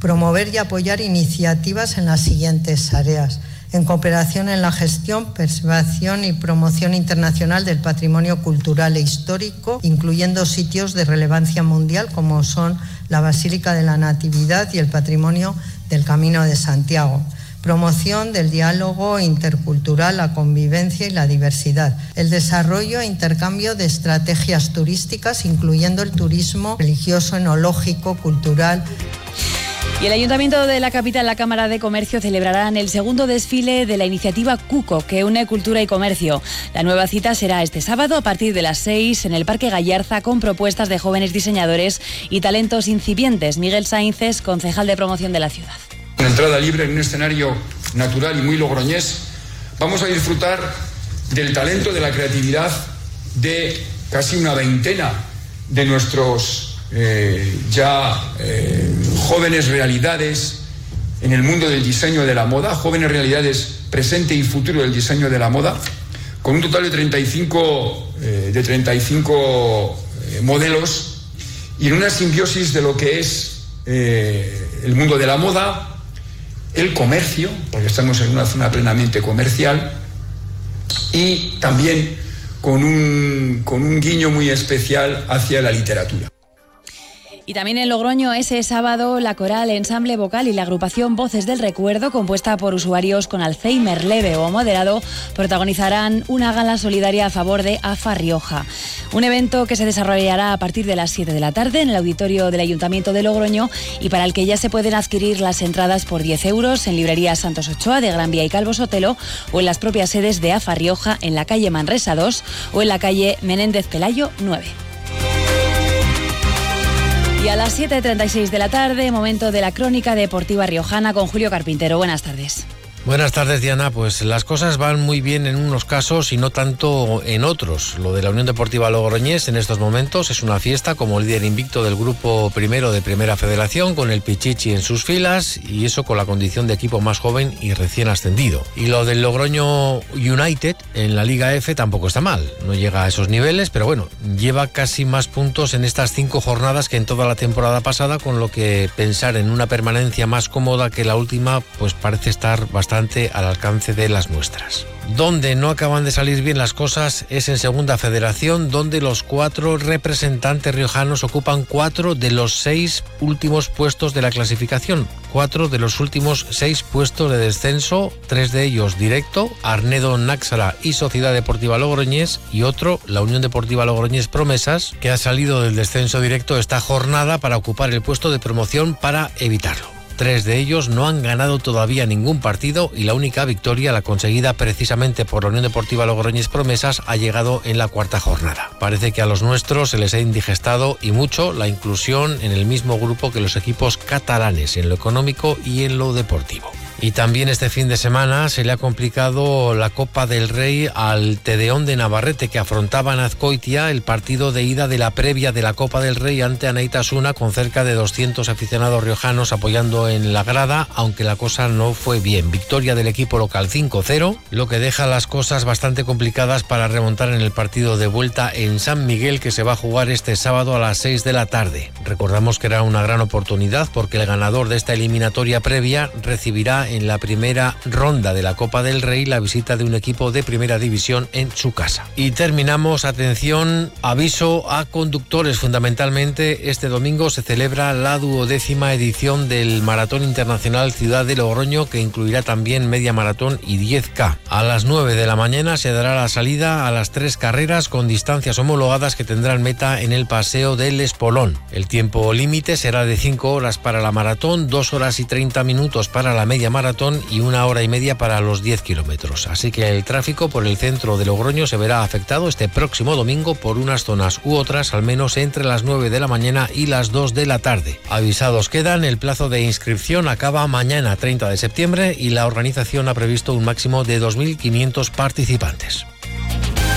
promover y apoyar iniciativas en las siguientes áreas: en cooperación en la gestión, preservación y promoción internacional del patrimonio cultural e histórico, incluyendo sitios de relevancia mundial como son la Basílica de la Natividad y el patrimonio del Camino de Santiago. Promoción del diálogo intercultural, la convivencia y la diversidad. El desarrollo e intercambio de estrategias turísticas, incluyendo el turismo religioso, enológico, cultural. Y el Ayuntamiento de la capital, la Cámara de Comercio, celebrarán el segundo desfile de la iniciativa CUCO, que une cultura y comercio. La nueva cita será este sábado a partir de las 6 en el Parque Gallarza, con propuestas de jóvenes diseñadores y talentos incipientes. Miguel Sainces, concejal de promoción de la ciudad. Con entrada libre en un escenario natural y muy logroñés, vamos a disfrutar del talento, de la creatividad de casi una veintena de nuestros jóvenes realidades en el mundo del diseño de la moda, jóvenes realidades presente y futuro del diseño de la moda, con un total de 35 modelos, y en una simbiosis de lo que es el mundo de la moda, el comercio, porque estamos en una zona plenamente comercial, y también con un guiño muy especial hacia la literatura. Y también en Logroño, ese sábado, la coral Ensamble Vocal y la agrupación Voces del Recuerdo, compuesta por usuarios con Alzheimer leve o moderado, protagonizarán una gala solidaria a favor de AFA Rioja. Un evento que se desarrollará a partir de las 7 de la tarde en el auditorio del Ayuntamiento de Logroño, y para el que ya se pueden adquirir las entradas por 10 euros en librerías Santos Ochoa de Gran Vía y Calvo Sotelo, o en las propias sedes de AFA Rioja en la calle Manresa 2 o en la calle Menéndez Pelayo 9. Y a las 7:36 de la tarde, momento de la crónica deportiva riojana con Julio Carpintero. Buenas tardes. Buenas tardes, Diana. Pues las cosas van muy bien en unos casos y no tanto en otros. Lo de la Unión Deportiva Logroñés en estos momentos es una fiesta como líder invicto del grupo primero de Primera Federación, con el Pichichi en sus filas, y eso con la condición de equipo más joven y recién ascendido. Y lo del Logroño United en la Liga F tampoco está mal. No llega a esos niveles, pero bueno, lleva casi más puntos en estas 5 jornadas que en toda la temporada pasada, con lo que pensar en una permanencia más cómoda que la última pues parece estar bastante al alcance de las muestras. Donde no acaban de salir bien las cosas es en Segunda Federación, donde los 4 representantes riojanos ocupan 4 de los 6 últimos puestos de la clasificación. 4 de los últimos 6 puestos de descenso, 3 de ellos directo, Arnedo Náxara y Sociedad Deportiva Logroñés, y otro, la Unión Deportiva Logroñés Promesas, que ha salido del descenso directo esta jornada para ocupar el puesto de promoción para evitarlo. 3 de ellos no han ganado todavía ningún partido, y la única victoria, la conseguida precisamente por la Unión Deportiva Logroñés Promesas, ha llegado en la 4ª jornada. Parece que a los nuestros se les ha indigestado y mucho la inclusión en el mismo grupo que los equipos catalanes, en lo económico y en lo deportivo. Y también este fin de semana se le ha complicado la Copa del Rey al Tedeón de Navarrete, que afrontaba en Azcoitia el partido de ida de la previa de la Copa del Rey ante Anaitasuna, con cerca de 200 aficionados riojanos apoyando en la grada, aunque la cosa no fue bien. Victoria del equipo local 5-0, lo que deja las cosas bastante complicadas para remontar en el partido de vuelta en San Miguel, que se va a jugar este sábado a las 6 de la tarde. Recordamos que era una gran oportunidad porque el ganador de esta eliminatoria previa recibirá en la primera ronda de la Copa del Rey la visita de un equipo de primera división en su casa. Y terminamos, atención, aviso a conductores. Fundamentalmente este domingo se celebra la 12ª edición del Maratón Internacional Ciudad de Logroño, que incluirá también media maratón y 10K. A las 9 de la mañana se dará la salida a las 3 carreras con distancias homologadas que tendrán meta en el Paseo del Espolón. El tiempo límite será de 5 horas para la maratón, 2 horas y 30 minutos para la media maratón y 1 hora y media para los 10 kilómetros. Así que el tráfico por el centro de Logroño se verá afectado este próximo domingo por unas zonas u otras, al menos entre las 9 de la mañana y las 2 de la tarde. Avisados quedan, el plazo de inscripción acaba mañana 30 de septiembre y la organización ha previsto un máximo de 2.500 participantes.